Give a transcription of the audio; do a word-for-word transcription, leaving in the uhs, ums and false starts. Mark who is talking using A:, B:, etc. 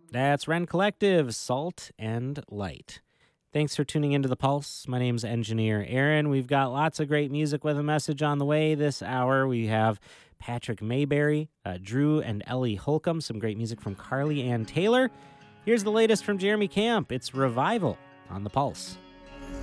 A: That's Ren Collective, Salt and Light. Thanks for tuning into The Pulse. My name's Engineer Aaron. We've got lots of great music with a message on the way this hour. We have Patrick Mayberry, uh, Drew and Ellie Holcomb, some great music from Carly Ann Taylor. Here's the latest from Jeremy Camp. It's Revival on The Pulse.